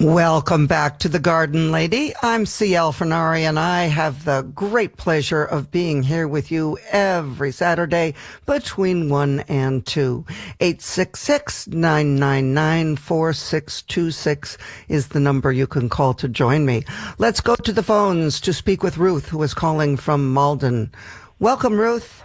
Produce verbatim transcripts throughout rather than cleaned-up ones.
Welcome back to the Garden Lady. I'm C L Fernari, and I have the great pleasure of being here with you every Saturday between one and two. eight six six, nine nine nine, four six two six is the number you can call to join me. Let's go to the phones to speak with Ruth, who is calling from Malden. Welcome, Ruth.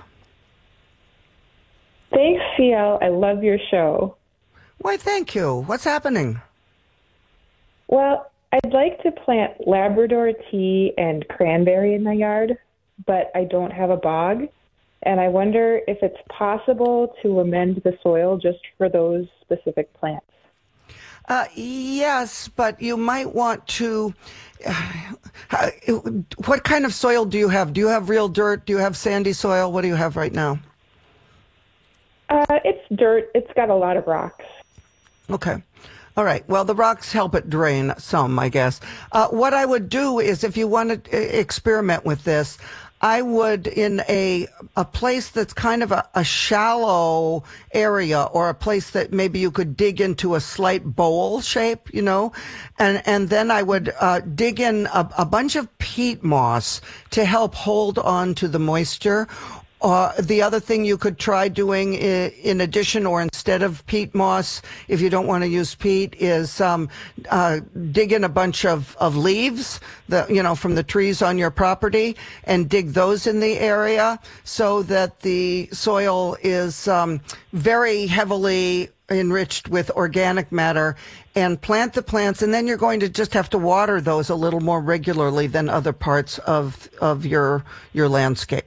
Thanks, C L. I love your show. Why, thank you. What's happening? Well, I'd like to plant Labrador tea and cranberry in my yard, but I don't have a bog. And I wonder if it's possible to amend the soil just for those specific plants. Uh, yes, but you might want to... Uh, what kind of soil do you have? Do you have real dirt? Do you have sandy soil? What do you have right now? Uh, it's dirt. It's got a lot of rocks. Okay. All right. Well, the rocks help it drain some, I guess. Uh, what I would do is, if you want to experiment with this, I would, in a a place that's kind of a, a shallow area, or a place that maybe you could dig into a slight bowl shape, you know, and and then I would uh, dig in a, a bunch of peat moss to help hold on to the moisture. Uh, the other thing you could try doing in, in addition or instead of peat moss, if you don't want to use peat, is um, uh, dig in a bunch of, of leaves, the, you know, from the trees on your property, and dig those in the area so that the soil is um, very heavily enriched with organic matter, and plant the plants. And then you're going to just have to water those a little more regularly than other parts of of your your landscape.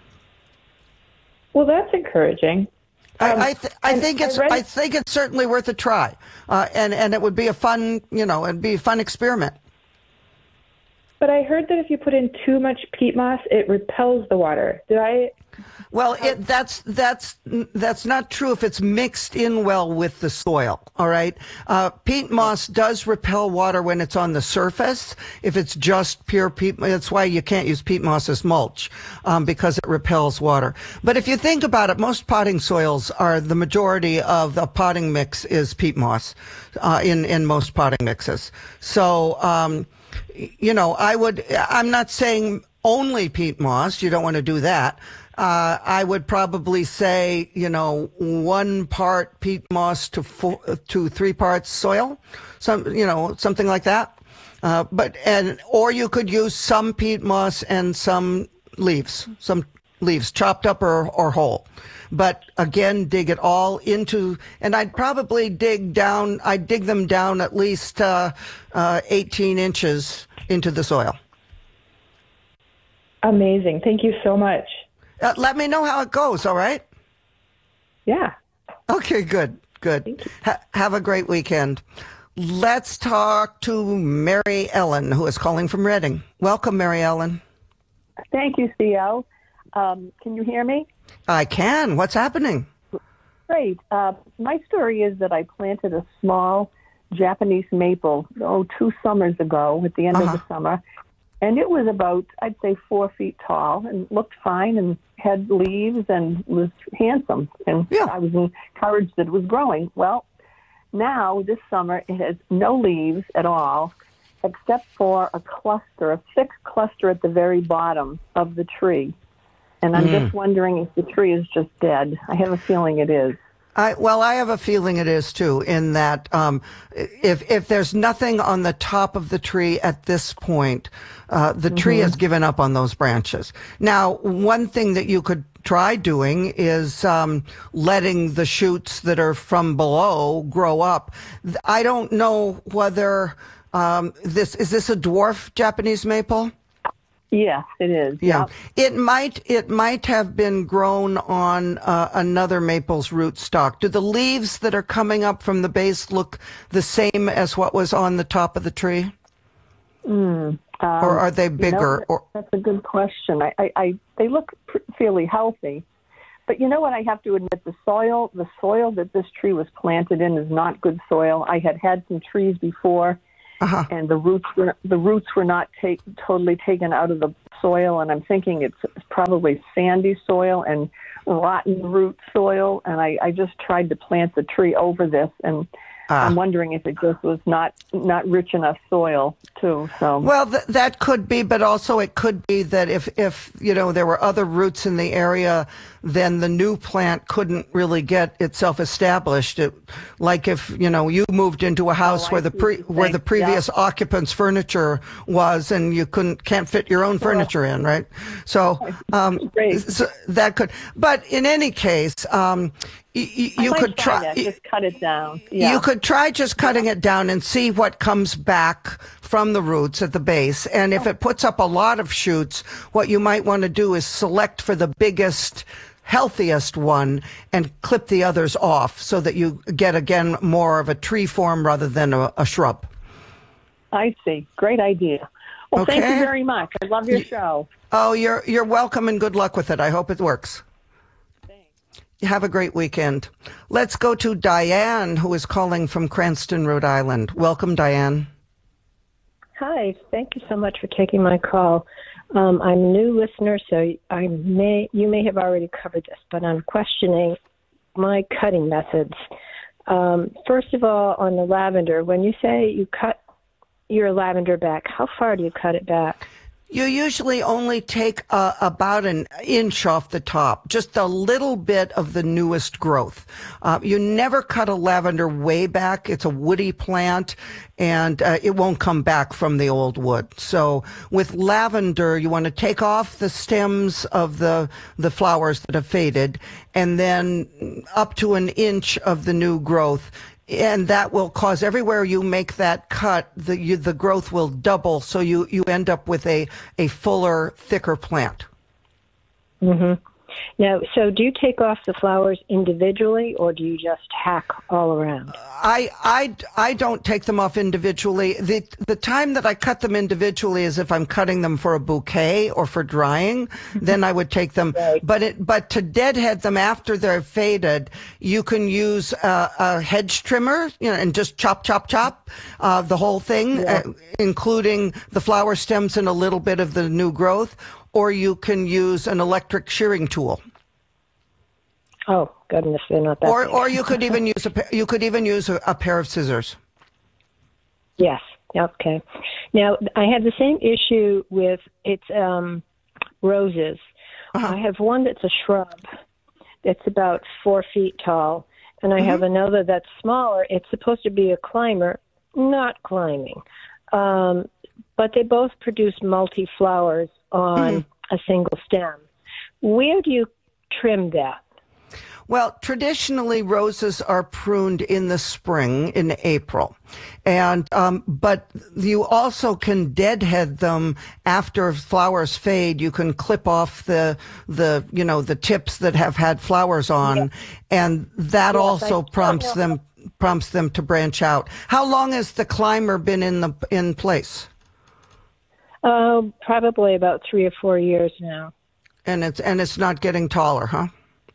Well, that's encouraging. Um, I I, th- I think it's I, read- I think it's certainly worth a try, uh, and and it would be a fun you know it'd be a fun experiment. But I heard that if you put in too much peat moss, it repels the water. Did I? Well, it, that's that's that's not true if it's mixed in well with the soil. All right, uh, peat moss does repel water when it's on the surface. If it's just pure peat, that's why you can't use peat moss as mulch, um, because it repels water. But if you think about it, most potting soils are the majority of the potting mix is peat moss uh, in in most potting mixes. So, um, you know, I would. I'm not saying only peat moss. You don't want to do that. Uh, I would probably say, you know, one part peat moss to four, to three parts soil, some, you know, something like that. Uh, but and or you could use some peat moss and some leaves, some leaves chopped up or or whole. But again, dig it all into, and I'd probably dig down. I'd dig them down at least uh, uh, eighteen inches into the soil. Amazing! Thank you so much. Uh, let me know how it goes, all right? Yeah. Okay, good, good. Ha- have a great weekend. Let's talk to Mary Ellen, who is calling from Reading. Welcome, Mary Ellen. Thank you, C L. Um, can you hear me? I can. What's happening? Great. Uh, my story is that I planted a small Japanese maple, oh, two summers ago at the end Uh-huh. of the summer. And it was about, I'd say, four feet tall and looked fine and had leaves and was handsome. And Yeah. I was encouraged that it was growing. Well, now this summer it has no leaves at all except for a cluster, a thick cluster at the very bottom of the tree. And I'm Mm. just wondering if the tree is just dead. I have a feeling it is. I, well, I have a feeling it is too, in that um, if if there's nothing on the top of the tree at this point, uh, the Mm-hmm. tree has given up on those branches. Now, one thing that you could try doing is um, letting the shoots that are from below grow up. I don't know whether um, this is this a dwarf Japanese maple? Yes, it is. Yeah, Yep. it might it might have been grown on uh, another maple's rootstock. Do the leaves that are coming up from the base look the same as what was on the top of the tree, Mm, um, or are they you know, bigger? or that's a good question. I, I, I they look pr- fairly healthy, but you know what? I have to admit, the soil, the soil that this tree was planted in is not good soil. I had had some trees before. uh-huh. And the roots were the roots were not take, totally taken out of the soil, and I'm thinking it's probably sandy soil and rotten root soil. And I, I just tried to plant the tree over this, and Ah. I'm wondering if it just was not not rich enough soil too. So well, th- that could be, but also it could be that if if you know there were other roots in the area, then the new plant couldn't really get itself established. It, like if you know you moved into a house Oh, where I the see pre what you're where the saying. previous occupant's furniture was, and you couldn't can't fit your own furniture in, right? So, um, Great. so that could. But in any case, um, y- y- I you might could try try. that. Just cut it down. Yeah. You could try just cutting it down and see what comes back from the roots at the base. And if it puts up a lot of shoots, what you might want to do is select for the biggest, healthiest one and clip the others off so that you get, again, more of a tree form rather than a, a shrub. I see. Great idea. Well, thank Okay. you very much. I love your show. Oh, you're you're welcome and good luck with it. I hope it works. Have a great weekend. Let's go to Diane, who is calling from Cranston, Rhode Island. Welcome, Diane. Hi, thank you so much for taking my call. Um, I'm a new listener, so I may you may have already covered this, but I'm questioning my cutting methods. Um, first of all, on the lavender, when you say you cut your lavender back, how far do you cut it back? You usually only take uh, about an inch off the top, just a little bit of the newest growth. Uh, you never cut a lavender way back. It's a woody plant, and uh, it won't come back from the old wood. So with lavender, you want to take off the stems of the the flowers that have faded, and then up to an inch of the new growth. And that will cause everywhere you make that cut, the you, the growth will double, so you, you end up with a, a fuller, thicker plant. Mm-hmm. Now, so do you take off the flowers individually, or do you just hack all around? I, I, I don't take them off individually. The the time that I cut them individually is if I'm cutting them for a bouquet or for drying, then I would take them. Right. But it but to deadhead them after they're faded, you can use a, a hedge trimmer, you know, and just chop, chop, chop uh, the whole thing, Yeah. uh, including the flower stems and a little bit of the new growth. Or you can use an electric shearing tool. Oh goodness, they're not that. Or big. or you could even use a pa- you could even use a, a pair of scissors. Yes. Okay. Now I have the same issue with it's um, roses. Uh-huh. I have one that's a shrub that's about four feet tall, and I Mm-hmm. have another that's smaller. It's supposed to be a climber, not climbing, um, but they both produce multi flowers on Mm-hmm. a single stem. Where do you trim that? Well, traditionally, roses are pruned in the spring, in April, and um, but you also can deadhead them after flowers fade. You can clip off the the you know the tips that have had flowers on, Yes. and that Yes, also I- prompts I know. them prompts them to branch out. How long has the climber been in the in place? Uh, probably about three or four years now. And it's and it's not getting taller, huh?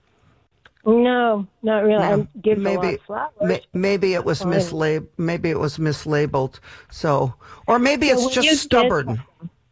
No, not really. No, I give a lot maybe of flowers. may, maybe it was Fine. mislab maybe it was mislabeled. So, or maybe So it's when just you stubborn.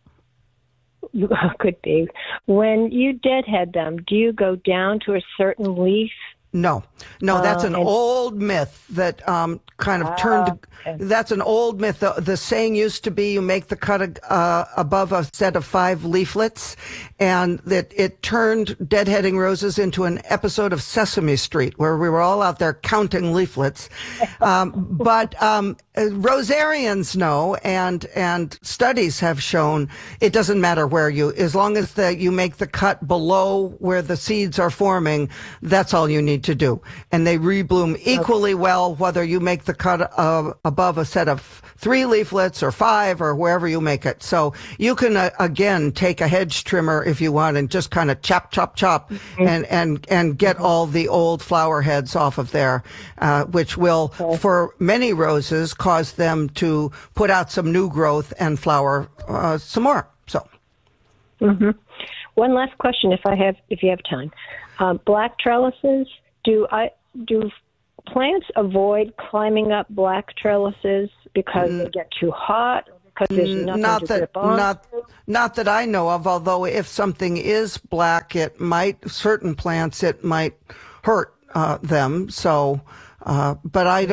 You could be. When you deadhead them, do you go down to a certain leaf? No, no, that's Uh, an and- old myth that um, kind of turned. Ah, okay. That's an old myth. The, the saying used to be, "You make the cut uh, above a set of five leaflets," and that it turned deadheading roses into an episode of Sesame Street, where we were all out there counting leaflets. Um, but um, uh, rosarians know, and and studies have shown it doesn't matter where you, as long as the, you make the cut below where the seeds are forming, that's all you need to do. And they rebloom equally well whether you make the cut uh, above a set of three leaflets or five or wherever you make it. So you can, uh, again, take a hedge trimmer if you want and just kind of chop, chop, chop and, and, and get all the old flower heads off of there, uh, which will, for many roses, cause them to put out some new growth and flower uh, some more. So. Mm-hmm. One last question, if I have, if you have time. Um, black trellises. Do I do plants avoid climbing up black trellises because they get too hot, or because there's nothing not to that grip on? not not that I know of, although if something is black, it might, certain plants, it might hurt uh, them. So uh, but I don't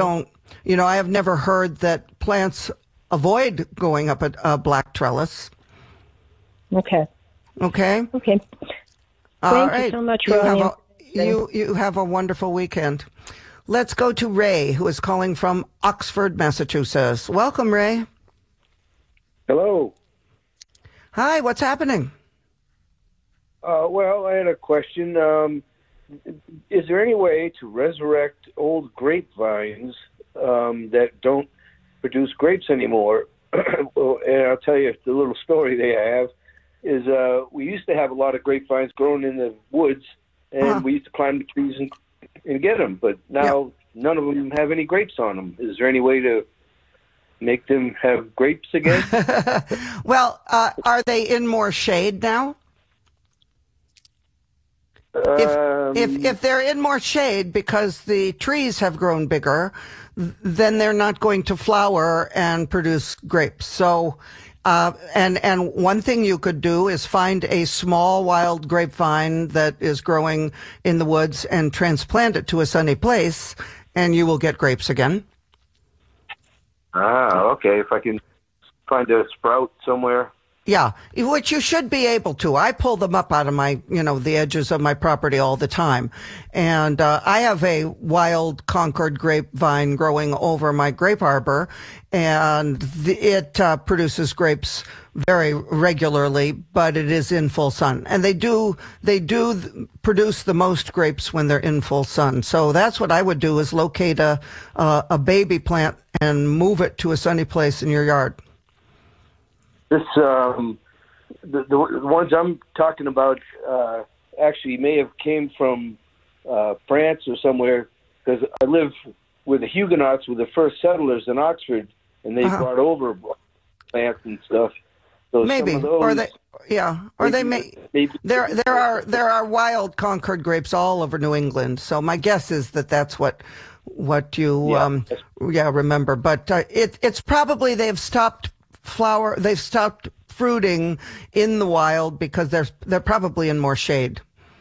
You know, I have never heard that plants avoid going up a, a black trellis. Okay. Okay. Okay. All Thank right. you so much, you have, William. a, you, you have a wonderful weekend. Let's go to Ray, who is calling from Oxford, Massachusetts. Welcome, Ray. Hello. Hi, what's happening? Uh, well, I had a question. Um, is there any way to resurrect old grapevines um, that don't produce grapes anymore? Well, and I'll tell you the little story they have is uh, we used to have a lot of grapevines growing in the woods, and Uh-huh. we used to climb the trees and, and get them. But now none of them have any grapes on them. Is there any way to make them have grapes again? Well, uh, are they in more shade now? If, um, if if they're in more shade because the trees have grown bigger, th- then they're not going to flower and produce grapes. So, uh, and and one thing you could do is find a small wild grapevine that is growing in the woods and transplant it to a sunny place, and you will get grapes again. Ah, okay. If I can find a sprout somewhere. Yeah, which you should be able to. I pull them up out of my, you know, the edges of my property all the time. And uh, I have a wild Concord grapevine growing over my grape arbor, and the, it uh, produces grapes very regularly, but it is in full sun. And they do, they do th- produce the most grapes when they're in full sun. So that's what I would do, is locate a, uh, a baby plant and move it to a sunny place in your yard. This um, the, the the ones I'm talking about uh, actually may have came from uh, France or somewhere, because I live where the Huguenots were the first settlers in Oxford, and they Uh-huh. brought over plants and stuff. So Maybe, some of those, or they, yeah, or they may. maybe, There, there are there are wild Concord grapes all over New England. So my guess is that that's what what you Yeah. um yeah remember. But uh, it it's probably they've stopped flower. They've stopped fruiting in the wild because they're they're probably in more shade.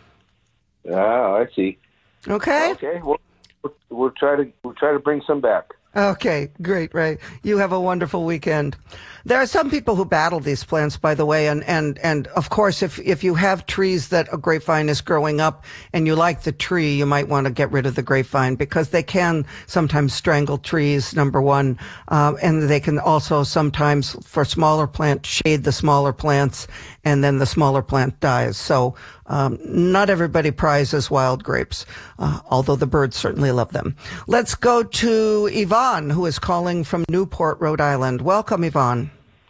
Ah, I see. Okay. Okay, well, we'll, we'll try to we'll try to bring some back. Okay, great, Ray. You have a wonderful weekend. There are some people who battle these plants, by the way, and, and, and of course, if, if you have trees that a grapevine is growing up and you like the tree, you might want to get rid of the grapevine, because they can sometimes strangle trees, number one, um, and they can also sometimes, for smaller plants, shade the smaller plants, and then the smaller plant dies. So um, not everybody prizes wild grapes, uh, although the birds certainly love them. Let's go to Yvonne, who is calling from Newport, Rhode Island. Welcome, Yvonne.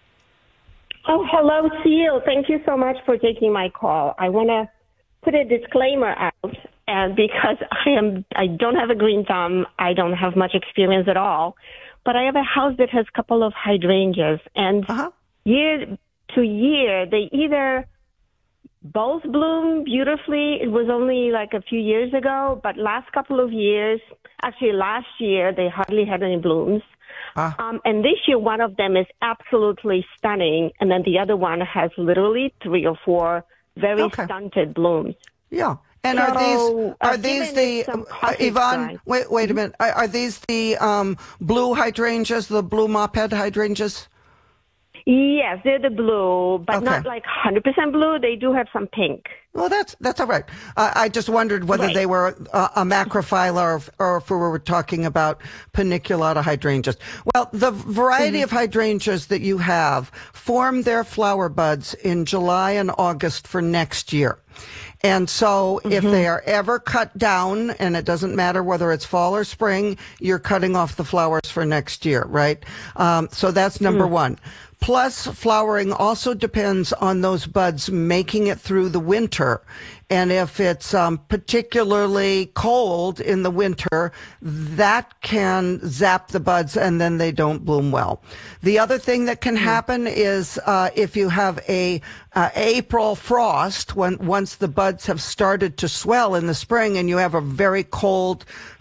Oh, hello, Seal. Thank you so much for taking my call. I want to put a disclaimer out, and because I am, I don't have a green thumb, I don't have much experience at all, but I have a house that has a couple of hydrangeas, and Uh-huh. year to year, they either both bloom beautifully. It was only like a few years ago, but last couple of years, actually last year, they hardly had any blooms. Ah. Um, and this year, one of them is absolutely stunning, and then the other one has literally three or four very Okay. stunted blooms. Yeah. And are these So, uh, are these given the it's some uh, cottage Yvonne? dye- Wait, wait a minute. Are, are these the um, blue hydrangeas, the blue mophead hydrangeas? Yes, they're the blue, but Okay. not like one hundred percent blue. They do have some pink. Well, that's that's all right. Uh, I just wondered whether Right. they were uh, a macrophylla, or, if- or if we were talking about paniculata hydrangeas. Well, the variety of hydrangeas that you have form their flower buds in July and August for next year. And so if they are ever cut down, and it doesn't matter whether it's fall or spring, you're cutting off the flowers for next year, right? Um, so that's number one. Plus, flowering also depends on those buds making it through the winter. And if it's um, particularly cold in the winter, that can zap the buds and then they don't bloom well. The other thing that can happen is uh, if you have a uh, April frost, when once the buds have started to swell in the spring and you have a very cold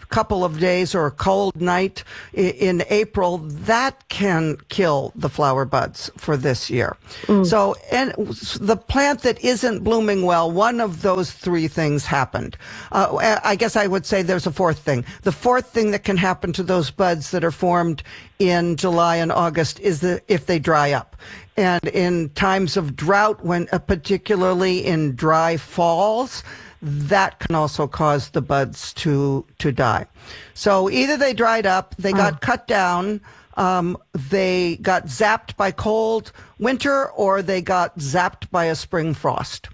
couple of days or a cold night in April, that can kill the flower buds for this year. Mm. So, and the plant that isn't blooming well, one of those three things happened. Uh, I guess I would say there's a fourth thing. The fourth thing that can happen to those buds that are formed in July and August is that if they dry up. And in times of drought, when uh, particularly in dry falls, that can also cause the buds to to die. So either they dried up, they got oh. cut down, um, they got zapped by cold winter, or they got zapped by a spring frost.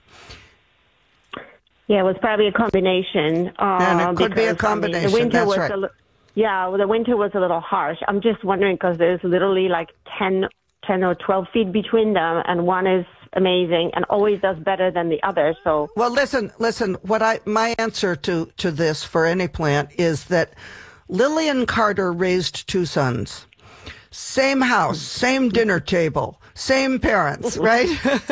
Yeah, it was probably a combination. Uh, and it could because, be a combination. I mean, the winter That's was right. a, yeah, well, the winter was a little harsh. I'm just wondering because there's literally like ten, ten or twelve feet between them, and one is amazing and always does better than the other. So, well, listen, listen. What I my answer to to this for any plant is that Lillian Carter raised two sons, same house, same dinner table, same parents, right?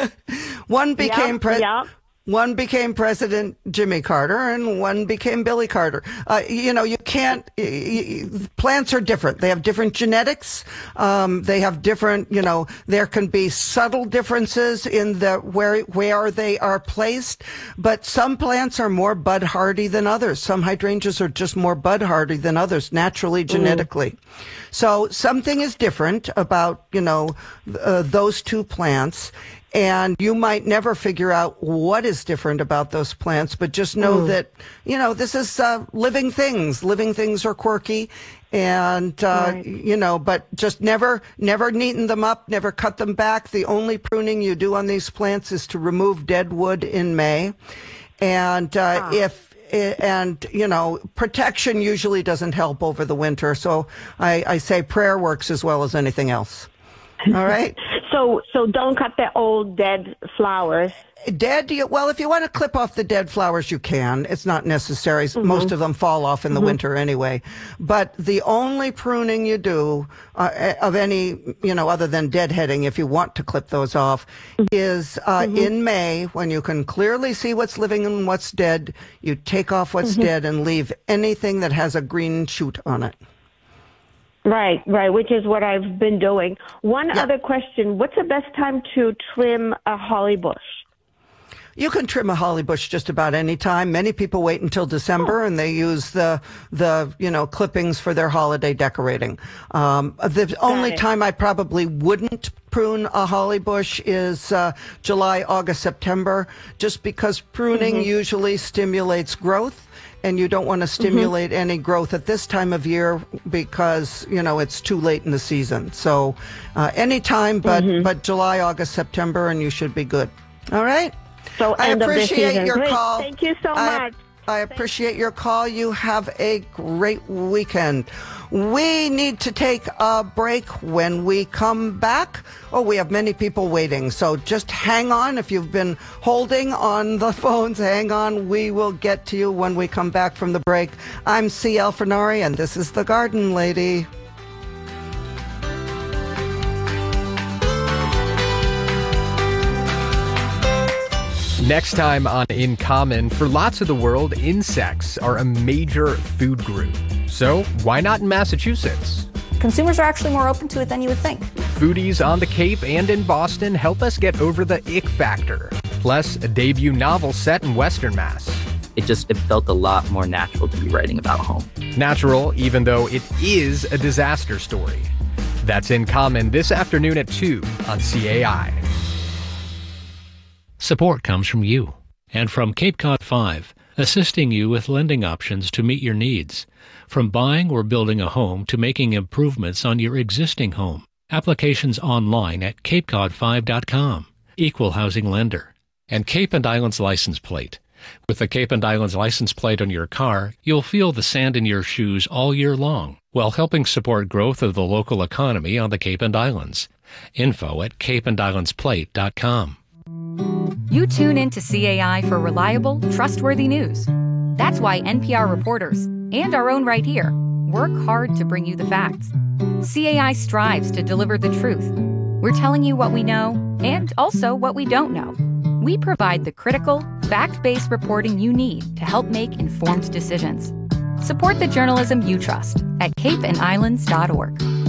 One became yep, president. yep. One became President Jimmy Carter, and one became Billy Carter. Uh, you know, you can't. You, plants are different. They have different genetics. Um, they have different. You know, there can be subtle differences in the where where they are placed. But some plants are more bud hardy than others. Some hydrangeas are just more bud hardy than others, naturally, genetically. Mm. So something is different about you know uh, those two plants. And you might never figure out what is different about those plants, but just know mm. that, you know, this is uh, living things. Living things are quirky. And, uh, right. you know, but just never, never neaten them up, never cut them back. The only pruning you do on these plants is to remove dead wood in May. And uh, ah. if And, you know, protection usually doesn't help over the winter. So I, I say prayer works as well as anything else. All right. So, so don't cut the old dead flowers. Dead? You, well, if you want to clip off the dead flowers, you can. It's not necessary. Mm-hmm. Most of them fall off in the mm-hmm. winter anyway. But the only pruning you do uh, of any, you know, other than deadheading, if you want to clip those off, mm-hmm. is uh, mm-hmm. in May when you can clearly see what's living and what's dead. You take off what's mm-hmm. dead and leave anything that has a green shoot on it. Right, right, which is what I've been doing. One yeah. other question. What's the best time to trim a holly bush? You can trim a holly bush just about any time. Many people wait until December, oh. and they use the, the you know, clippings for their holiday decorating. Um, the Got only it. time I probably wouldn't prune a holly bush is uh, July, August, September, just because pruning mm-hmm. usually stimulates growth. And you don't want to stimulate mm-hmm. any growth at this time of year because, you know, it's too late in the season. So uh, anytime but, mm-hmm. but July, August, September, and you should be good. All right? So I end appreciate of the your Great. call. Thank you so I, much. I appreciate your call. You have a great weekend. We need to take a break. When we come back, oh, we have many people waiting. So just hang on. If you've been holding on the phones, hang on. We will get to you when we come back from the break. I'm C. L. Fernari, and this is The Garden Lady. Next time on In Common, for lots of the world, insects are a major food group. So why not in Massachusetts? Consumers are actually more open to it than you would think. Foodies on the Cape and in Boston help us get over the ick factor. Plus, a debut novel set in Western Mass. It just, it felt a lot more natural to be writing about home. Natural, even though it is a disaster story. That's In Common this afternoon at two on C A I. Support comes from you and from Cape Cod five, assisting you with lending options to meet your needs. From buying or building a home to making improvements on your existing home. Applications online at cape cod five dot com. Equal housing lender. And Cape and Islands license plate. With the Cape and Islands license plate on your car, you'll feel the sand in your shoes all year long, while helping support growth of the local economy on the Cape and Islands. Info at cape and islands plate dot com. You tune in to C A I for reliable, trustworthy news. That's why N P R reporters, and our own right here, work hard to bring you the facts. C A I strives to deliver the truth. We're telling you what we know, and also what we don't know. We provide the critical, fact-based reporting you need to help make informed decisions. Support the journalism you trust at cape and islands dot org.